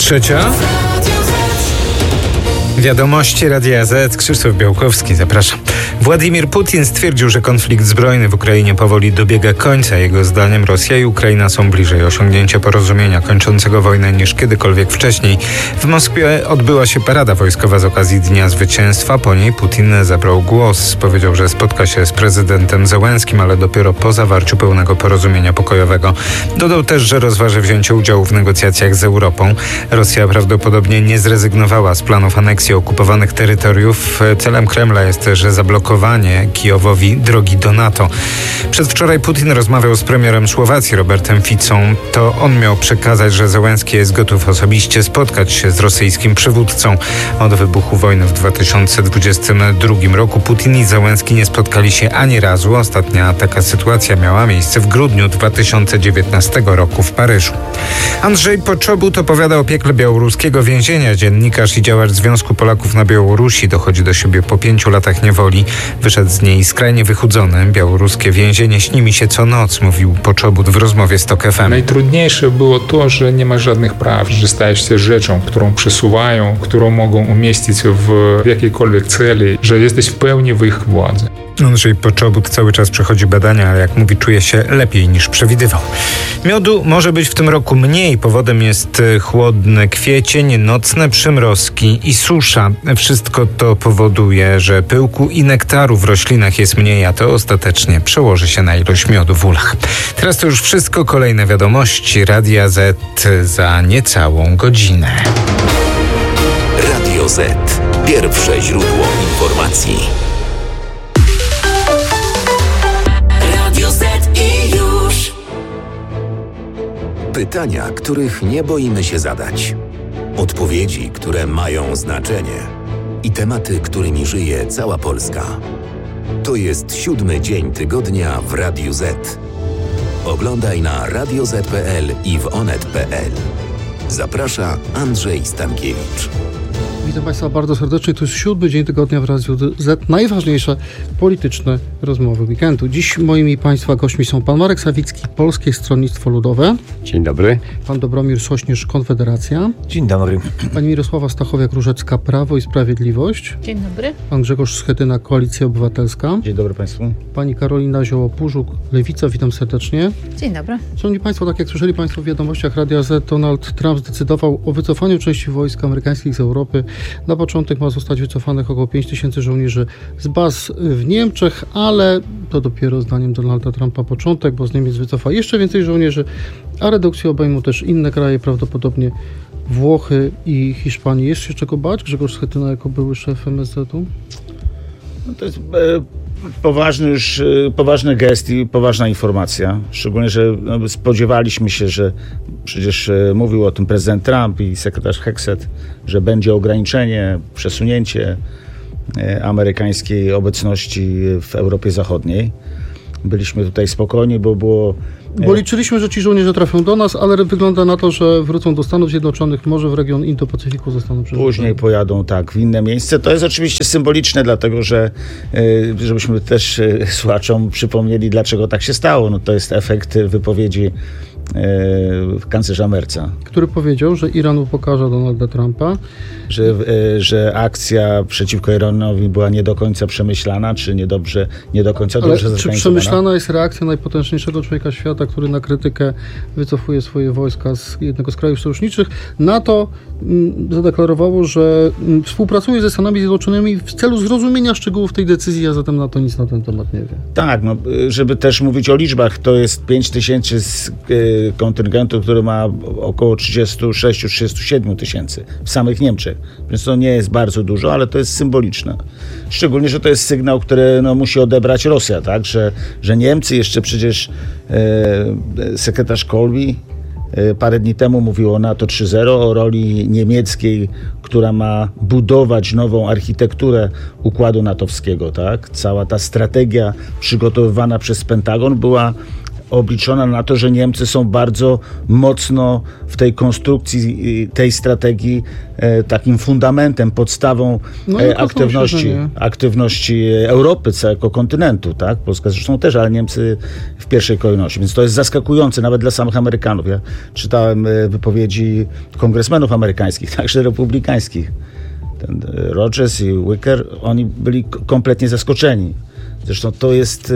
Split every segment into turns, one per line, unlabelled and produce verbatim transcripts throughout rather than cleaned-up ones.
Trzecia. Wiadomości Radia Z. Krzysztof Białkowski, zapraszam. Władimir Putin stwierdził, że konflikt zbrojny w Ukrainie powoli dobiega końca. Jego zdaniem Rosja i Ukraina są bliżej osiągnięcia porozumienia kończącego wojnę niż kiedykolwiek wcześniej. W Moskwie odbyła się parada wojskowa z okazji Dnia Zwycięstwa. Po niej Putin zabrał głos. Powiedział, że spotka się z prezydentem Zełenskim, ale dopiero po zawarciu pełnego porozumienia pokojowego. Dodał też, że rozważy wzięcie udziału w negocjacjach z Europą. Rosja prawdopodobnie nie zrezygnowała z planów aneksji okupowanych terytoriów. Celem Kremla jest też zablokowanie Kijowowi drogi do NATO. Przedwczoraj Putin rozmawiał z premierem Słowacji Robertem Ficą. To on miał przekazać, że Zełenski jest gotów osobiście spotkać się z rosyjskim przywódcą. Od wybuchu wojny w dwa tysiące dwudziestym drugim roku Putin i Zełenski nie spotkali się ani razu. Ostatnia taka sytuacja miała miejsce w grudniu dwa tysiące dziewiętnastego roku w Paryżu. Andrzej Poczobut opowiada o piekle białoruskiego więzienia. Dziennikarz i działacz Związku Polaków na Białorusi dochodzi do siebie po pięciu latach niewoli. Wyszedł z niej skrajnie wychudzony. Białoruskie więzienie śni mi się co noc, mówił Poczobut w rozmowie z Tok F M.
Najtrudniejsze było to, że nie ma żadnych praw, że stajesz się rzeczą, którą przesuwają, którą mogą umieścić w jakiejkolwiek celi, że jesteś w pełni w ich władzy.
Andrzej Poczobut cały czas przechodzi badania, ale jak mówi, czuje się lepiej niż przewidywał. Miodu może być w tym roku mniej. Powodem jest chłodny kwiecień, nocne przymrozki i susza. Wszystko to powoduje, że pyłku i nektaru w roślinach jest mniej, a to ostatecznie przełoży się na ilość miodu w ulach. Teraz to już wszystko. Kolejne wiadomości Radia Z za niecałą godzinę.
Radio Z. Pierwsze źródło informacji. Pytania, których nie boimy się zadać. Odpowiedzi, które mają znaczenie. I tematy, którymi żyje cała Polska. To jest siódmy dzień tygodnia w Radiu Z. Oglądaj na radio zet kropka pe el i w onet kropka pe el. Zaprasza Andrzej Stankiewicz.
Witam Państwa bardzo serdecznie. To jest siódmy dzień tygodnia w Radiu Z. Najważniejsze polityczne rozmowy weekendu. Dziś moimi Państwa gośćmi są pan Marek Sawicki, Polskie Stronnictwo Ludowe.
Dzień dobry.
Pan Dobromir Sośnierz, Konfederacja.
Dzień dobry.
Pani Mirosława Stachowiak-Różecka, Prawo i Sprawiedliwość.
Dzień dobry.
Pan Grzegorz Schetyna, Koalicja Obywatelska.
Dzień dobry Państwu.
Pani Karolina Zioło-Pużuk, Lewica. Witam serdecznie.
Dzień dobry.
Szanowni Państwo, tak jak słyszeli Państwo w wiadomościach Radia Z, Donald Trump zdecydował o wycofaniu części wojsk amerykańskich z Europy. Na początek ma zostać wycofanych około pięć tysięcy żołnierzy z baz w Niemczech, ale to dopiero zdaniem Donalda Trumpa początek, bo z Niemiec wycofa jeszcze więcej żołnierzy, a redukcje obejmą też inne kraje, prawdopodobnie Włochy i Hiszpanię. Jest się czego bać? Grzegorz Schetyna jako były szef em es zetu?
No to jest e, poważny już, e, poważny gest i poważna informacja. Szczególnie, że no, spodziewaliśmy się, że przecież e, mówił o tym prezydent Trump i sekretarz Hexet, że będzie ograniczenie, przesunięcie e, amerykańskiej obecności w Europie Zachodniej. Byliśmy tutaj spokojni, bo było...
Bo liczyliśmy, że ci żołnierze trafią do nas, ale wygląda na to, że wrócą do Stanów Zjednoczonych, może w region Indo-Pacyfiku zostaną przerzuceni.
Później pojadą tak w inne miejsce. To jest oczywiście symboliczne, dlatego że żebyśmy też słuchaczom przypomnieli, dlaczego tak się stało. No to jest efekt wypowiedzi kanclerza Merca.
Który powiedział, że Iran upokarza Donalda Trumpa.
Że, że akcja przeciwko Iranowi była nie do końca przemyślana, czy nie, dobrze, nie do końca
Ale
dobrze
czy
zorganizowana.
przemyślana jest reakcja najpotężniejszego człowieka świata, który na krytykę wycofuje swoje wojska z jednego z krajów sojuszniczych? NATO m, zadeklarowało, że m, współpracuje ze Stanami Zjednoczonymi w celu zrozumienia szczegółów tej decyzji, a zatem NATO nic na ten temat nie wie.
Tak, no, żeby też mówić o liczbach, to jest pięć tysięcy z y, kontyngentu, który ma około trzydzieści sześć do trzydziestu siedmiu tysięcy w samych Niemczech. Więc to nie jest bardzo dużo, ale to jest symboliczne. Szczególnie, że to jest sygnał, który no, musi odebrać Rosja, tak? Że, że Niemcy jeszcze przecież e, sekretarz Kolbi e, parę dni temu mówił o NATO trzy zero, o roli niemieckiej, która ma budować nową architekturę układu natowskiego, tak? Cała ta strategia przygotowywana przez Pentagon była obliczona na to, że Niemcy są bardzo mocno w tej konstrukcji, tej strategii takim fundamentem, podstawą no, aktywności, aktywności Europy, całego kontynentu, tak? Polska zresztą też, ale Niemcy w pierwszej kolejności. Więc to jest zaskakujące nawet dla samych Amerykanów. Ja czytałem wypowiedzi kongresmenów amerykańskich, także republikańskich. Ten Rogers i Wicker, oni byli kompletnie zaskoczeni. Zresztą to jest...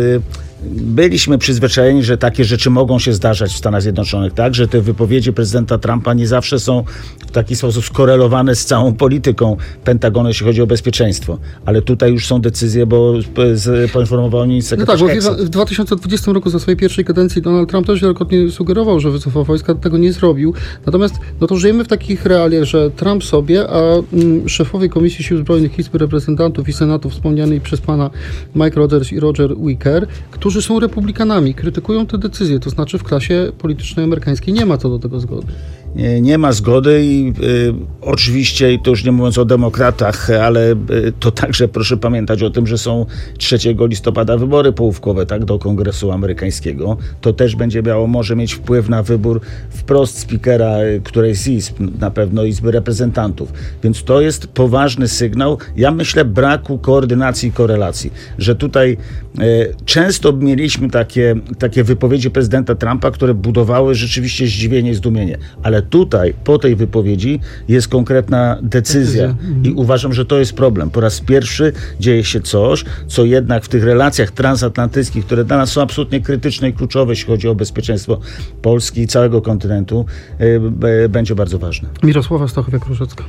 Byliśmy przyzwyczajeni, że takie rzeczy mogą się zdarzać w Stanach Zjednoczonych, tak? Że te wypowiedzi prezydenta Trumpa nie zawsze są w taki sposób skorelowane z całą polityką Pentagonu, jeśli chodzi o bezpieczeństwo. Ale tutaj już są decyzje, bo poinformował niej sekretarz
No tak, bo w dwa tysiące dwudziestym roku za swojej pierwszej kadencji Donald Trump też wielokrotnie sugerował, że wycofał wojska, tego nie zrobił. Natomiast no to żyjemy w takich realiach, że Trump sobie, a mm, szefowie Komisji Sił Zbrojnych, Izby Reprezentantów i Senatu wspomnianej przez pana Mike Rogers i Roger Wicker, którzy są republikanami, krytykują te decyzje, to znaczy w klasie politycznej amerykańskiej nie ma co do tego zgody.
Nie, nie ma zgody i y, oczywiście, i to już nie mówiąc o demokratach, ale y, to także proszę pamiętać o tym, że są trzeciego listopada wybory połówkowe, tak, do Kongresu Amerykańskiego. To też będzie miało, może mieć wpływ na wybór wprost spikera którejś z izb, na pewno Izby Reprezentantów. Więc to jest poważny sygnał, ja myślę, braku koordynacji i korelacji, że tutaj y, często mieliśmy takie, takie wypowiedzi prezydenta Trumpa, które budowały rzeczywiście zdziwienie i zdumienie, ale tutaj, po tej wypowiedzi jest konkretna decyzja mhm. i uważam, że to jest problem. Po raz pierwszy dzieje się coś, co jednak w tych relacjach transatlantyckich, które dla nas są absolutnie krytyczne i kluczowe, jeśli chodzi o bezpieczeństwo Polski i całego kontynentu, yy, będzie bardzo ważne.
Mirosława Stachowiak-Różecka.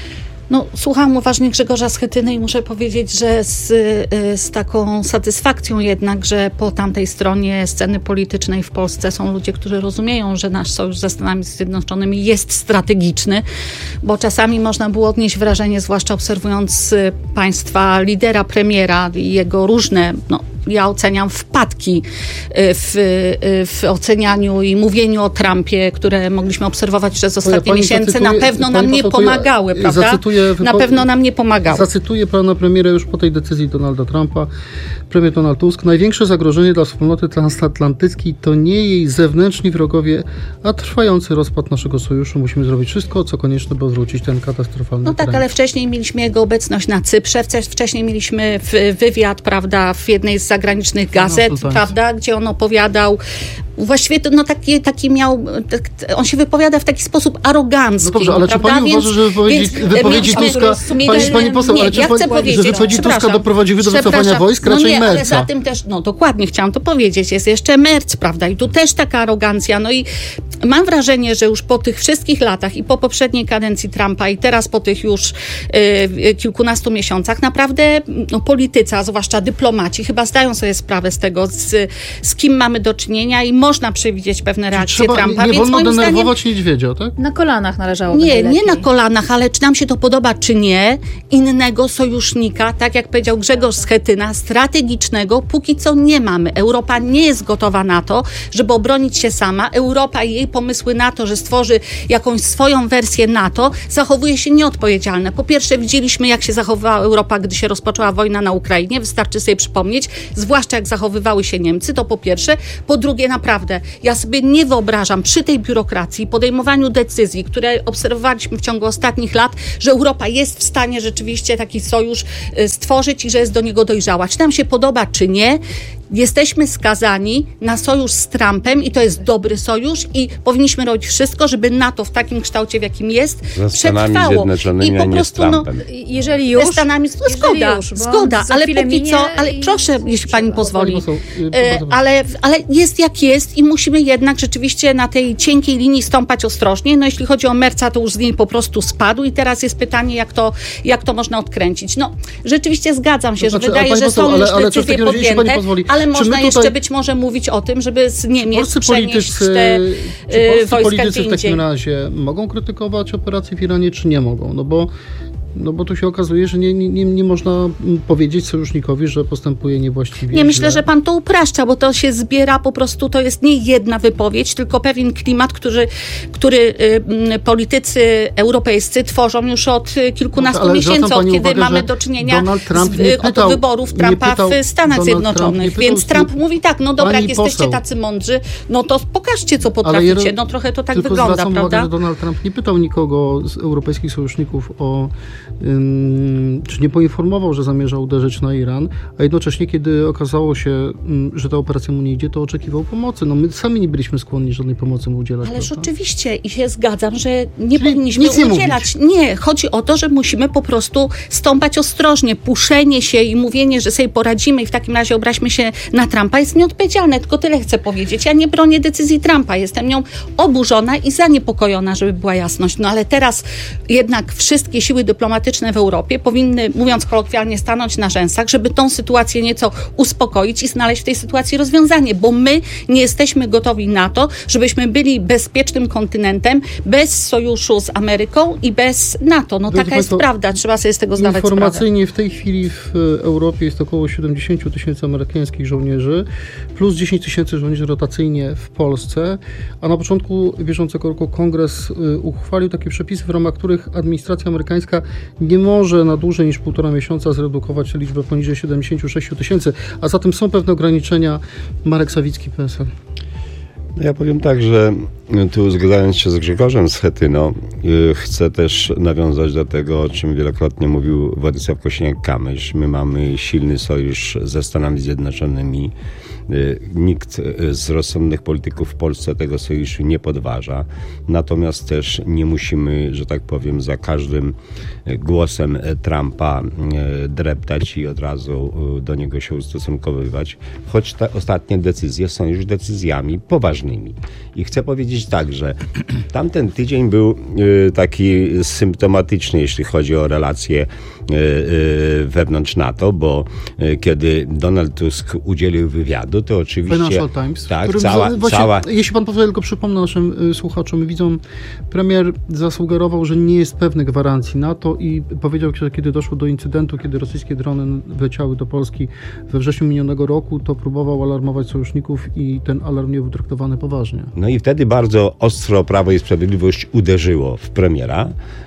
No, słuchałam uważnie Grzegorza Schetyny i muszę powiedzieć, że z, z taką satysfakcją jednak, że po tamtej stronie sceny politycznej w Polsce są ludzie, którzy rozumieją, że nasz sojusz ze Stanami Zjednoczonymi jest strategiczny, bo czasami można było odnieść wrażenie, zwłaszcza obserwując państwa lidera, premiera i jego różne, no, ja oceniam wpadki w, w ocenianiu i mówieniu o Trumpie, które mogliśmy obserwować przez ostatnie miesiące, na pewno nam nie pomagały, prawda? Wypo- na pewno nam nie pomagały.
Zacytuję pana premiera już po tej decyzji Donalda Trumpa. Premier Donald Tusk. Największe zagrożenie dla wspólnoty transatlantyckiej to nie jej zewnętrzni wrogowie, a trwający rozpad naszego sojuszu. Musimy zrobić wszystko, co konieczne, by odwrócić ten katastrofalny
No tak,
trend.
ale wcześniej mieliśmy jego obecność na Cyprze, wcześniej mieliśmy wywiad, prawda, w jednej z zagranicznych gazet, no, prawda, gdzie on opowiadał, właściwie to, no taki, taki miał, on się wypowiada w taki sposób arogancki.
No dobrze, ale
prawda?
czy pani
więc,
uważa, że wypowiedzi,
więc,
wypowiedzi Tuska, pani, pani poseł,
nie,
ale czy,
ja chcę
pani, że wypowiedzi Tuska doprowadziły do wycofania wojsk,
no
raczej
nie,
Merca?
Ale za tym też, no dokładnie chciałam to powiedzieć, jest jeszcze Merc, prawda, i tu też taka arogancja, no i mam wrażenie, że już po tych wszystkich latach i po poprzedniej kadencji Trumpa i teraz po tych już y, kilkunastu miesiącach naprawdę no, politycy, a zwłaszcza dyplomaci chyba zdają sobie sprawę z tego, z, z kim mamy do czynienia i można przewidzieć pewne reakcje
Trzeba,
Trumpa.
Nie, nie
więc
wolno
moim
denerwować
zdaniem,
niedźwiedzia, tak?
Na kolanach należałoby
Nie,
najlepiej.
nie na kolanach, ale czy nam się to podoba, czy nie, innego sojusznika, tak jak powiedział Grzegorz Schetyna, strategicznego, póki co nie mamy. Europa nie jest gotowa na to, żeby obronić się sama. Europa i jej pomysły na to, że stworzy jakąś swoją wersję NATO, zachowuje się nieodpowiedzialne. Po pierwsze, widzieliśmy, jak się zachowywała Europa, gdy się rozpoczęła wojna na Ukrainie. Wystarczy sobie przypomnieć, zwłaszcza jak zachowywały się Niemcy, to po pierwsze. Po drugie, naprawdę, ja sobie nie wyobrażam przy tej biurokracji, podejmowaniu decyzji, które obserwowaliśmy w ciągu ostatnich lat, że Europa jest w stanie rzeczywiście taki sojusz stworzyć i że jest do niego dojrzała. Czy nam się podoba, czy nie, jesteśmy skazani na sojusz z Trumpem i to jest dobry sojusz i powinniśmy robić wszystko, żeby NATO w takim kształcie, w jakim jest,
ze Stanami
przetrwało.
Zjednoczonymi,
I po
a nie
prostu,
z Trumpem.
no,
jeżeli już,
ze Stanami, no, zgoda,
już,
zgoda, ale póki
minie
co, ale
i...
proszę, jeśli pani pozwoli,
Poseł,
e, ale, ale jest jak jest i musimy jednak rzeczywiście na tej cienkiej linii stąpać ostrożnie. No jeśli chodzi o Merca, to już z niej po prostu spadł i teraz jest pytanie, jak to, jak to można odkręcić. No, rzeczywiście zgadzam się,
To znaczy,
że wydaje, że
poseł,
są
ale,
już
ale
decyzje
razie,
podjęte,
pozwoli,
ale można
tutaj...
jeszcze być może mówić o tym, żeby z Niemiec
Polscy
przenieść
politycy,
te
czy polscy
wojska
politycy
gdzie
w takim
indziej.
razie mogą krytykować operację w Iranie, czy nie mogą? No bo No bo tu się okazuje, że nie, nie, nie można powiedzieć sojusznikowi, że postępuje niewłaściwie.
Nie, myślę,
źle.
że pan to upraszcza, bo to się zbiera po prostu, to jest nie jedna wypowiedź, tylko pewien klimat, który, który y, politycy europejscy tworzą już od kilkunastu
Ale
miesięcy, od kiedy
uwagę,
mamy do czynienia
Trump
z,
nie pytał,
od wyborów Trumpa
pytał,
w Stanach
Donald
Zjednoczonych.
Trump
Więc Trump mówi tak, no dobra, jak jesteście
poseł.
tacy mądrzy, no to pokażcie, co potraficie.
Ale
no trochę to tak
tylko
wygląda,
zwracam
prawda?
uwagę, że Donald Trump nie pytał nikogo z europejskich sojuszników o, ym, czy nie poinformował, że zamierza uderzyć na Iran, a jednocześnie, kiedy okazało się, ym, że ta operacja mu nie idzie, to oczekiwał pomocy. No my sami nie byliśmy skłonni żadnej pomocy mu udzielać.
Ależ
prawda?
oczywiście i się zgadzam, że nie
Czyli
powinniśmy
nic nie
udzielać. Nie, chodzi o to, że musimy po prostu stąpać ostrożnie. Puszenie się i mówienie, że sobie poradzimy i w takim razie obraźmy się na Trumpa jest nieodpowiedzialne. Tylko tyle chcę powiedzieć. Ja nie bronię decyzji Trumpa. Jestem nią oburzona i zaniepokojona, żeby była jasność. No ale teraz jednak wszystkie siły dyplomatyczne w Europie powinny, mówiąc kolokwialnie, stanąć na rzęsach, żeby tą sytuację nieco uspokoić i znaleźć w tej sytuacji rozwiązanie, bo my nie jesteśmy gotowi na to, żebyśmy byli bezpiecznym kontynentem bez sojuszu z Ameryką i bez NATO. No
Drodzy
taka jest
państwo,
prawda. Trzeba sobie z tego zdawać sprawę.
Informacyjnie w tej chwili w Europie jest około siedemdziesiąt tysięcy amerykańskich żołnierzy, plus dziesięć tysięcy żołnierzy rotacyjnie w Polsce, a na początku bieżącego roku Kongres uchwalił takie przepisy, w ramach których administracja amerykańska nie może na dłużej niż półtora miesiąca zredukować liczbę poniżej siedemdziesiąt sześć tysięcy, a zatem są pewne ograniczenia. Marek Sawicki, P S L.
Ja powiem tak, że tu zgadzając się z Grzegorzem Schetyną, yy, chcę też nawiązać do tego, o czym wielokrotnie mówił Władysław Kosiniak-Kamysz. My mamy silny sojusz ze Stanami Zjednoczonymi. Yy, nikt z rozsądnych polityków w Polsce tego sojuszu nie podważa. Natomiast też nie musimy, że tak powiem, za każdym głosem Trumpa yy, dreptać i od razu yy, do niego się ustosunkowywać. Choć te ostatnie decyzje są już decyzjami poważnymi. I chcę powiedzieć tak, że tamten tydzień był y, taki symptomatyczny, jeśli chodzi o relacje y, y, wewnątrz NATO, bo y, kiedy Donald Tusk udzielił wywiadu, to oczywiście...
Financial Times,
tak,
którym
cała,
za, właśnie,
cała...
Jeśli pan pozwoli, tylko przypomnę naszym y, słuchaczom i widzom, premier zasugerował, że nie jest pewny gwarancji NATO i powiedział, że kiedy doszło do incydentu, kiedy rosyjskie drony wleciały do Polski we wrześniu minionego roku, to próbował alarmować sojuszników i ten alarm nie był traktowany poważnie.
No i wtedy bardzo ostro Prawo i Sprawiedliwość uderzyło w premiera,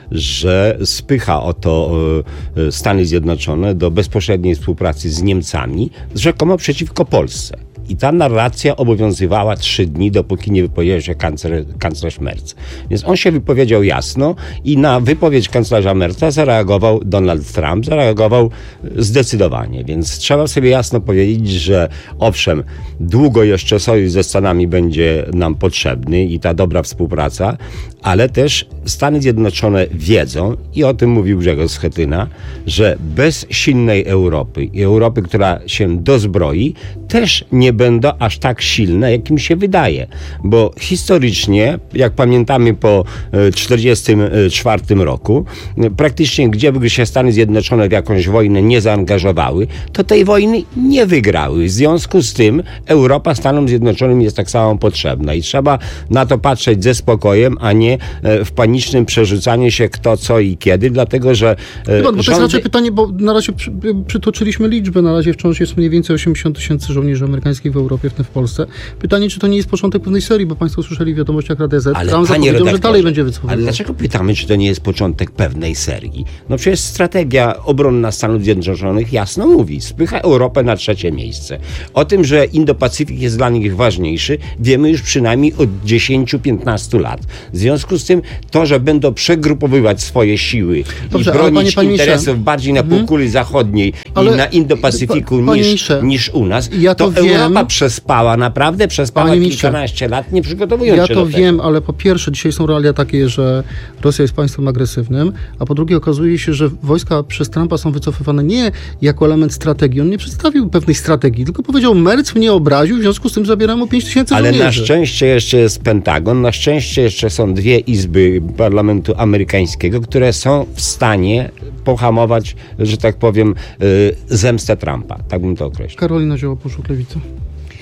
że spycha oto Stany Zjednoczone do bezpośredniej współpracy z Niemcami, rzekomo przeciwko Polsce. I ta narracja obowiązywała trzy dni, dopóki nie wypowiedział się kancler, kanclerz Merz. Więc on się wypowiedział jasno i na wypowiedź kanclerza Merza zareagował Donald Trump, zareagował zdecydowanie. Więc trzeba sobie jasno powiedzieć, że owszem, długo jeszcze sojusz ze Stanami będzie nam potrzebny i ta dobra współpraca, ale też Stany Zjednoczone wiedzą, i o tym mówił Grzegorz Schetyna, że bez silnej Europy i Europy, która się dozbroi, też nie będą aż tak silne, jak im się wydaje. Bo historycznie, jak pamiętamy po czterdziestym czwartym roku, praktycznie gdzie by się Stany Zjednoczone w jakąś wojnę nie zaangażowały, to tej wojny nie wygrały. W związku z tym Europa Stanom Zjednoczonym jest tak samo potrzebna i trzeba na to patrzeć ze spokojem, a nie w panicznym przerzucaniu się kto, co i kiedy, dlatego, że
Chyba, bo
rządy...
to jest raczej pytanie, bo na razie przy, przytoczyliśmy liczbę, na razie wciąż jest mniej więcej osiemdziesiąt tysięcy żołnierzy amerykańskich w Europie, w tym w Polsce. Pytanie, czy to nie jest początek pewnej serii, bo państwo słyszeli w wiadomościach Radia Z,
Ale
tam
panie
zapowiedział, że dalej będzie
Ale
wycofywał.
dlaczego pytamy, czy to nie jest początek pewnej serii? No przecież strategia obronna Stanów Zjednoczonych jasno mówi, spycha Europę na trzecie miejsce. O tym, że Indo-Pacyfik jest dla nich ważniejszy, wiemy już przynajmniej od dziesięciu do piętnastu lat. W związku z tym to, że będą przegrupowywać swoje siły
Dobrze,
i
ale
bronić
panie, panie
interesów
ministrze,
bardziej na
mhm.
półkuli zachodniej
Ale,
i na Indo-Pacyfiku
pa,
niż,
ministrze,
niż u nas,
ja to
to
wiem.
Europa przespała, naprawdę przespała
Panie ministrze,
kilkanaście lat, nie przygotowując
Ja
się
to
do tego.
wiem, ale po pierwsze dzisiaj są realia takie, że Rosja jest państwem agresywnym, a po drugie okazuje się, że wojska przez Trumpa są wycofywane nie jako element strategii. On nie przedstawił pewnej strategii, tylko powiedział, Merz mnie obraził, w związku z tym zabieram mu pięć tysięcy
Ale
żołnierzy.
na szczęście jeszcze jest Pentagon, na szczęście jeszcze są dwie izby parlamentu amerykańskiego, które są w stanie pohamować, że tak powiem, yy, zemstę Trumpa. Tak bym to określił.
Karolina Zioła-Puszczuk, Lewica.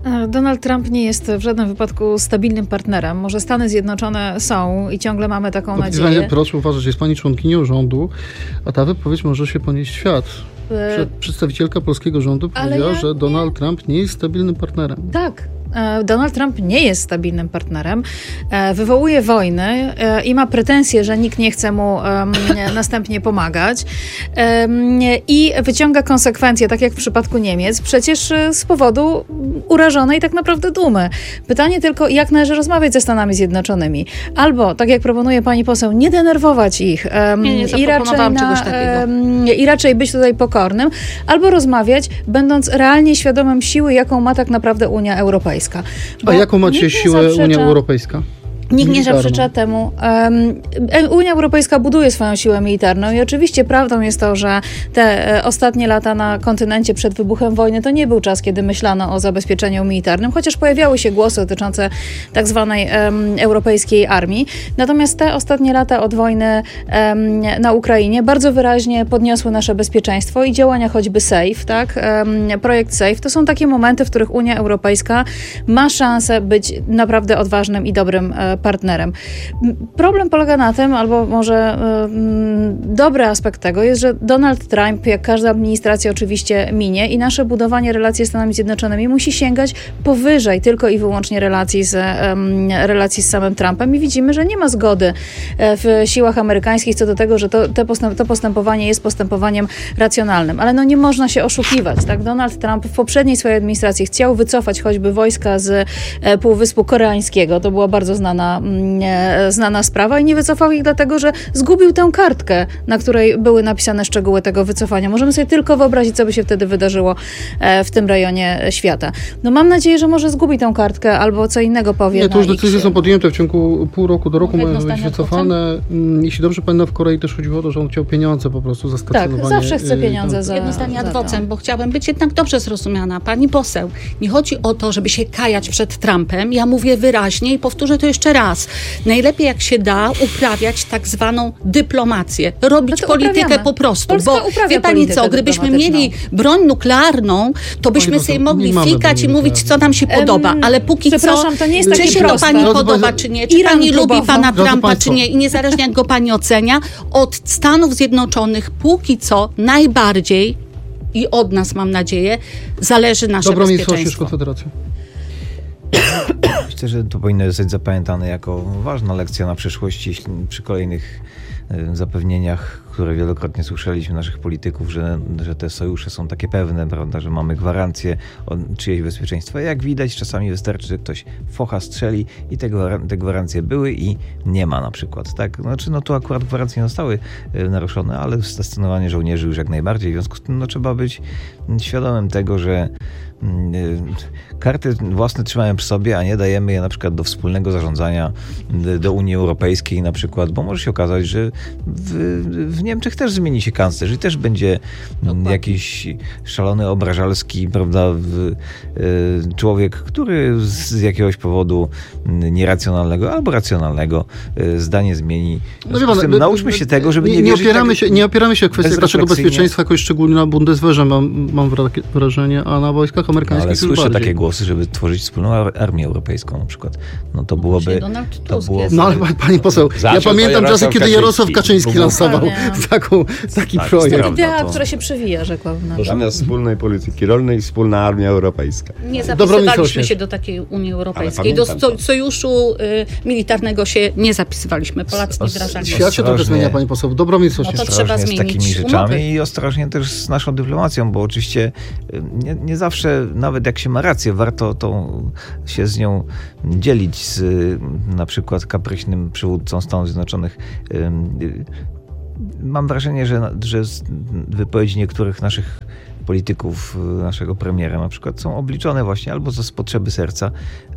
Donald Trump nie jest w żadnym wypadku stabilnym partnerem. Może Stany Zjednoczone są i ciągle mamy taką
No,
nadzieję.
Proszę uważać, jest pani członkinią rządu, a ta wypowiedź może się ponieść w świat. Przedstawicielka polskiego rządu powiedziała, ja że Donald nie... Trump nie jest stabilnym partnerem.
Tak. Donald Trump nie jest stabilnym partnerem, wywołuje wojny i ma pretensje, że nikt nie chce mu następnie pomagać i wyciąga konsekwencje, tak jak w przypadku Niemiec, przecież z powodu urażonej tak naprawdę dumy. Pytanie tylko, jak należy rozmawiać ze Stanami Zjednoczonymi. Albo, tak jak proponuje pani poseł, nie denerwować ich
nie, nie
i, raczej na,
czegoś takiego.
i raczej być tutaj pokornym, albo rozmawiać, będąc realnie świadomym siły, jaką ma tak naprawdę Unia Europejska.
A jaką macie siłę zaprzecza... Unia Europejska?
Nikt nie zaprzecza temu. Um, Unia Europejska buduje swoją siłę militarną i oczywiście prawdą jest to, że te e, ostatnie lata na kontynencie przed wybuchem wojny to nie był czas, kiedy myślano o zabezpieczeniu militarnym, chociaż pojawiały się głosy dotyczące tak zwanej um, europejskiej armii. Natomiast te ostatnie lata od wojny um, na Ukrainie bardzo wyraźnie podniosły nasze bezpieczeństwo i działania choćby SAFE, tak? Um, projekt SAFE to są takie momenty, w których Unia Europejska ma szansę być naprawdę odważnym i dobrym e, partnerem. Problem polega na tym, albo może y, dobry aspekt tego jest, że Donald Trump, jak każda administracja oczywiście minie i nasze budowanie relacji z Stanami Zjednoczonymi musi sięgać powyżej tylko i wyłącznie relacji z, um, relacji z samym Trumpem i widzimy, że nie ma zgody w siłach amerykańskich co do tego, że to, te postęp, to postępowanie jest postępowaniem racjonalnym. Ale no nie można się oszukiwać. Tak? Donald Trump w poprzedniej swojej administracji chciał wycofać choćby wojska z e, Półwyspu Koreańskiego. To była bardzo znana znana sprawa i nie wycofał ich dlatego, że zgubił tę kartkę, na której były napisane szczegóły tego wycofania. Możemy sobie tylko wyobrazić, co by się wtedy wydarzyło w tym rejonie świata. No mam nadzieję, że może zgubi tę kartkę albo co innego powie.
Nie, to już decyzje są podjęte w ciągu pół roku do roku, mają być wycofane. Jeśli dobrze pamiętam, w Korei też chodziło o to, że on chciał pieniądze po prostu za stacjonowanie.
Tak, zawsze chce pieniądze za...
Jedno zdanie ad vocem, bo chciałabym być jednak dobrze zrozumiana. Pani poseł, nie chodzi o to, żeby się kajać przed Trumpem. Ja mówię wyraźnie i powtórzę to jeszcze raz. Najlepiej jak się da uprawiać tak zwaną dyplomację. Robić no politykę uprawiamy. Po prostu.
Polska
bo wie pani co, gdybyśmy mieli broń nuklearną, to byśmy sobie mogli fikać i mówić, co nam się podoba. Ale póki co,
to nie jest
czy się
proste.
to pani no, podoba, czy nie, czy Iran pani próbował. Lubi pana Trumpa, czy nie i niezależnie jak go pani ocenia, od Stanów Zjednoczonych póki co najbardziej i od nas mam nadzieję, zależy nasze
Dobrą
bezpieczeństwo.
Konfederacja.
Myślę, że to powinno zostać zapamiętane jako ważna lekcja na przyszłość, jeśli przy kolejnych zapewnieniach, które wielokrotnie słyszeliśmy naszych polityków, że, że te sojusze są takie pewne, prawda, że mamy gwarancję o czyjeś bezpieczeństwa. Jak widać, czasami wystarczy, że ktoś focha strzeli i te, gwaran- te gwarancje były i nie ma na przykład. Tak? Znaczy, no tu akurat gwarancje nie zostały naruszone, ale stacjonowanie żołnierzy już jak najbardziej. W związku z tym no, trzeba być świadomym tego, że karty własne trzymamy przy sobie, a nie dajemy je na przykład do wspólnego zarządzania do Unii Europejskiej na przykład, bo może się okazać, że w, w Niemczech też zmieni się kanclerz i też będzie Dokładnie. jakiś szalony, obrażalski, prawda, w, y, człowiek, który z jakiegoś powodu nieracjonalnego albo racjonalnego y, zdanie zmieni.
No, wie pan,
tym, nauczmy się tego, żeby nie,
nie,
nie
opieramy tak, się, nie opieramy się w kwestiach naszego bezpieczeństwa jakoś szczególnie na Bundeswehrze, mam, mam wrażenie, a na wojskach amerykańskich.
No, ale słyszę
bardziej.
takie głosy, żeby tworzyć wspólną armię europejską na przykład. No to byłoby...
Donald
to
Tusk
byłoby...
No ale pani poseł, ja pamiętam czasy, kiedy Jarosław Kaczyński lansował taką, taki
tak,
projekt.
To idea, to... która się przewija, rzekłabym.
Zamiast wspólnej polityki rolnej, wspólna armia europejska.
Nie zapisywaliśmy się do takiej Unii Europejskiej. Do so, sojuszu y, militarnego się nie zapisywaliśmy. Polacy nie wdrażali.
Świat się trochę zmienia, pani poseł. Dobromir
no to trzeba
z
zmienić
takimi rzeczami
umowy.
I ostrożnie też z naszą dyplomacją, bo oczywiście nie, nie zawsze, nawet jak się ma rację, warto to się z nią dzielić z na przykład kapryśnym przywódcą Stanów Zjednoczonych. Mam wrażenie, że, że wypowiedzi niektórych naszych polityków, naszego premiera na przykład, są obliczone właśnie albo z potrzeby serca,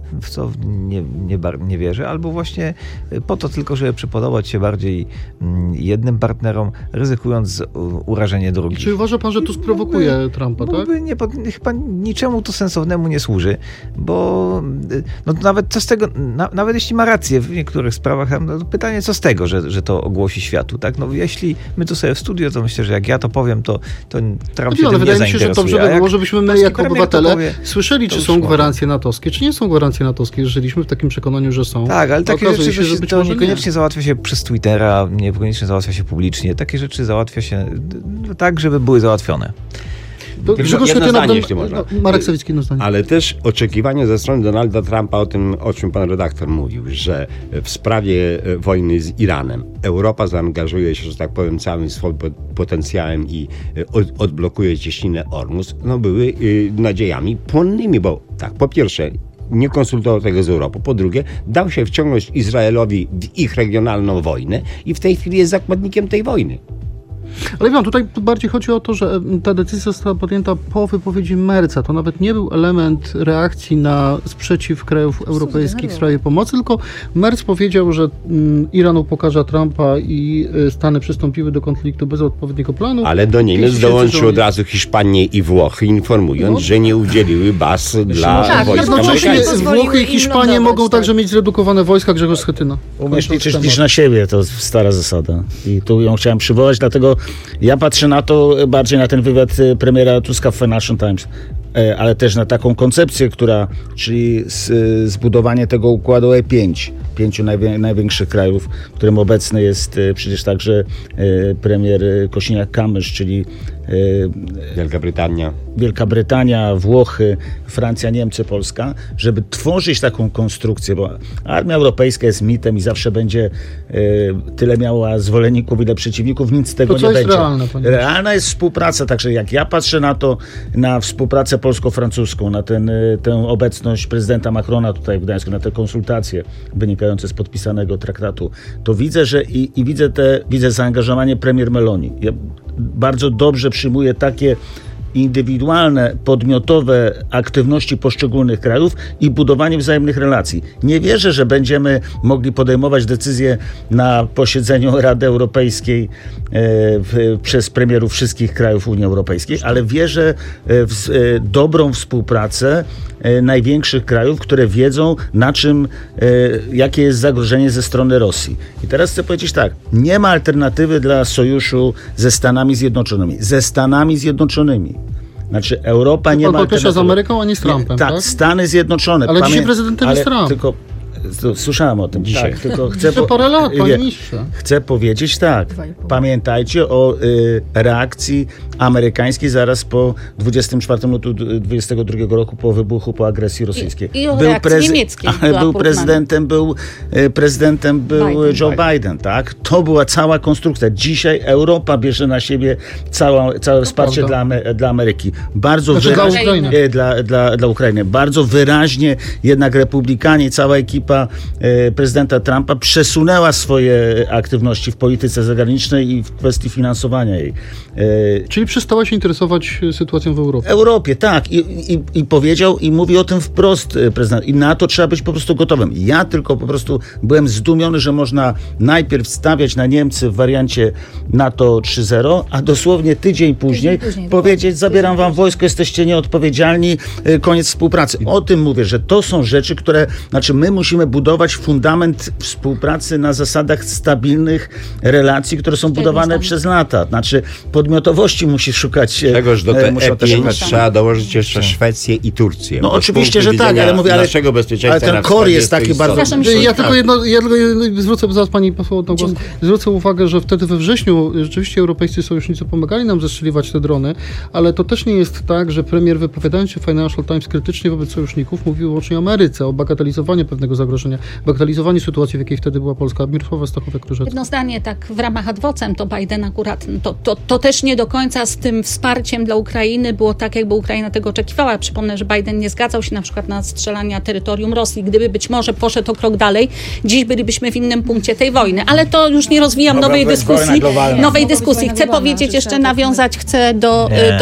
w co nie, nie, nie wierzę, albo właśnie po to tylko, żeby przypodobać się bardziej jednym partnerom, ryzykując urażenie drugich.
Czy uważa pan, że to sprowokuje
mógłby,
Trumpa, tak?
Mógłby nie, chyba niczemu to sensownemu nie służy, bo no nawet co z tego, na, nawet jeśli ma rację w niektórych sprawach, no to pytanie, co z tego, że, że to ogłosi światu, tak? No jeśli my tu sobie w studio, to myślę, że jak ja to powiem, to, to Trump
no,
się
ale
tym
wydaje
nie
mi się, że
zainteresuje.
dobrze by było, żebyśmy my jako obywatele
powie,
słyszeli, czy są gwarancje natowskie, czy nie są gwarancje natowskie. Żyliśmy w takim przekonaniu, że są.
Tak, ale takie
Okazuje
rzeczy
się, że być
to
może
niekoniecznie
nie.
załatwia się przez Twittera, niekoniecznie załatwia się publicznie. Takie rzeczy załatwia się tak, żeby były załatwione.
To,
Jedno
Grzegorz
zdanie,
Schetyna,
jeśli można.
no, Marek Sawicki, jedno zdanie.
Ale też oczekiwania ze strony Donalda Trumpa o tym, o czym pan redaktor mówił, że w sprawie wojny z Iranem Europa zaangażuje się, że tak powiem, całym swoim potencjałem i od, odblokuje cieśninę Ormus, no były y, nadziejami płonnymi, bo tak, po pierwsze, nie konsultował tego z Europą. Po drugie, dał się wciągnąć Izraelowi w ich regionalną wojnę i w tej chwili jest zakładnikiem tej wojny.
Ale wiem, tutaj bardziej chodzi o to, że ta decyzja została podjęta po wypowiedzi Merca. To nawet nie był element reakcji na sprzeciw krajów europejskich w sprawie pomocy, tylko Merc powiedział, że mm, Iran upokarza Trumpa i y, Stany przystąpiły do konfliktu bez odpowiedniego planu.
Ale do Niemiec dołączył od razu Hiszpanię i Włochy, informując,
no,
że nie udzieliły baz dla
tak,
wojsk
jednocześnie
amerykańskich.
Włochy i Hiszpanie
lądować,
mogą
tak.
także mieć zredukowane wojska. Grzegorz Schetyna.
Umiesz liczyć niż na siebie, to stara zasada. I tu ją chciałem przywołać, dlatego ja patrzę na to, bardziej na ten wywiad premiera Tuska w Financial Times, ale też na taką koncepcję, która, czyli zbudowanie tego układu E pięć, pięciu najwię, największych krajów, w którym obecny jest przecież także premier Kosiniak-Kamysz, czyli
Wielka Brytania.
Wielka Brytania, Włochy, Francja, Niemcy, Polska, żeby tworzyć taką konstrukcję, bo armia europejska jest mitem i zawsze będzie y, tyle miała zwolenników, ile przeciwników, nic z tego
To co
nie
jest
będzie.
realne, panie
Realna jest współpraca, także jak ja patrzę na to, na współpracę polsko-francuską, na ten, y, tę obecność prezydenta Macrona tutaj w Gdańsku, na te konsultacje wynikające z podpisanego traktatu, to widzę, że i, i widzę, te, widzę zaangażowanie premier Meloni. Ja bardzo dobrze przyjmuję takie indywidualne, podmiotowe aktywności poszczególnych krajów i budowanie wzajemnych relacji. Nie wierzę, że będziemy mogli podejmować decyzje na posiedzeniu Rady Europejskiej e, w, przez premierów wszystkich krajów Unii Europejskiej, ale wierzę w e, dobrą współpracę e, największych krajów, które wiedzą, na czym, e, jakie jest zagrożenie ze strony Rosji. I teraz chcę powiedzieć tak, nie ma alternatywy dla sojuszu ze Stanami Zjednoczonymi. Ze Stanami Zjednoczonymi. Znaczy Europa nie ma...
podkreśla z Ameryką, a nie z Trumpem,
tak?
tak?
Stany Zjednoczone.
Ale
Pamię...
dzisiaj prezydentem jest
ale
Trump.
Tylko... Słyszałem o tym dzisiaj.
Tak.
Tylko chcę,
Jeszcze parę lat, panie
wie-
ministrze.
chcę powiedzieć tak. Pamiętajcie o y, reakcji amerykańskiej zaraz po dwudziestego czwartego lutu dwudziestego drugiego roku po wybuchu, po agresji rosyjskiej.
I- i o reakcji niemieckiej
ale
dla
był
porównania.
prezydentem, był y, prezydentem był
Biden.
Joe Biden, tak? To była cała konstrukcja. Dzisiaj Europa bierze na siebie całe, całe wsparcie
prawda.
dla, Ame- dla Ameryki. Bardzo
Znaczy dla
wyraźnie
Ukrainy.
e, Dla, dla, dla Ukrainy. Bardzo wyraźnie jednak republikanie, cała ekipa e, prezydenta Trumpa przesunęła swoje aktywności w polityce zagranicznej i w kwestii finansowania jej. E,
Czyli przestała się interesować sytuacją w Europie.
w Europie, tak. I, i, I powiedział, i mówi o tym wprost e, prezydent. I na to trzeba być po prostu gotowym. Ja tylko po prostu byłem zdumiony, że można najpierw stawiać na Niemcy w wariancie NATO trzy zero, a dosłownie tydzień później,
później,
powiedzieć, zabieram wam wojsko, jesteście nieodpowiedzialni, e, koniec współpracy. O tym mówię, że to są rzeczy, które, znaczy my musimy budować fundament współpracy na zasadach stabilnych relacji, które są budowane przez lata. Znaczy podmiotowości musi szukać... e,
Tegoż do
e,
te
muszą
E
też
pięć
szukać.
trzeba dołożyć jeszcze Szwecję i Turcję.
No
Bo z
oczywiście,
punktu
że tak,
widzenia
ale mówię, ale,
naszego bezpieczeństwa
ale ten
na
core
wschodzie
jest
to
taki
istotne.
bardzo...
Przepraszam,
Ja tylko jedno, ja tylko jedno, zwrócę zaraz pani poseł na głos. Zwrócę uwagę, że wtedy we wrześniu rzeczywiście europejscy sojusznicy pomagali nam zestrzeliwać te drony, ale to też nie jest tak, że premier wypowiadając się w Financial Times krytycznie wobec sojuszników mówił wyłącznie o Ameryce, o bagatelizowaniu pewnego zagrożenia, bagatelizowaniu sytuacji, w jakiej wtedy była Polska. Mirosława Stachowiak-Różecka.
Jedno zdanie, tak w ramach adwocem, to Biden akurat, to, to, to też nie do końca z tym wsparciem dla Ukrainy było tak, jakby Ukraina tego oczekiwała. Przypomnę, że Biden nie zgadzał się na przykład na strzelania terytorium Rosji. Gdyby być może poszedł o krok dalej, dziś bylibyśmy w innym punkcie tej wojny. Ale to już nie rozwijam
Mogła
nowej
być wojna
dyskusji.
globalna.
Nowej
Mogła być
dyskusji.
wojna
Chcę
globalna,
powiedzieć
czy
jeszcze,
trzeba tak
nawiązać chcę do,
Nie.
do